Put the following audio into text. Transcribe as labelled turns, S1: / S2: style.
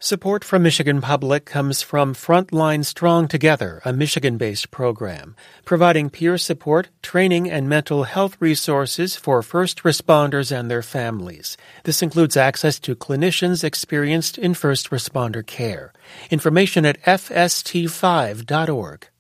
S1: Support from Michigan Public comes from Frontline Strong Together, a Michigan-based program, providing peer support, training, and mental health resources for first responders and their families. This includes access to clinicians experienced in first responder care. Information at fst5.org.